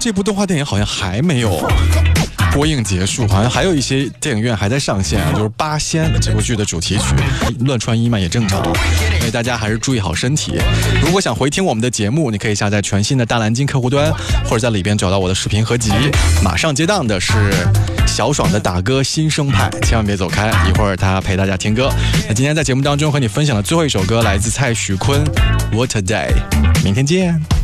这部动画电影好像还没有播映结束，好像还有一些电影院还在上线啊，就是《八仙》这部剧的主题曲。乱穿衣嘛也正常，所以大家还是注意好身体。如果想回听我们的节目，你可以下载全新的大蓝鲸客户端，或者在里边找到我的视频合集。马上接档的是小爽的打歌新生派，千万别走开，一会儿他陪大家听歌。那今天在节目当中和你分享的最后一首歌来自蔡徐坤， What a Day， 明天见。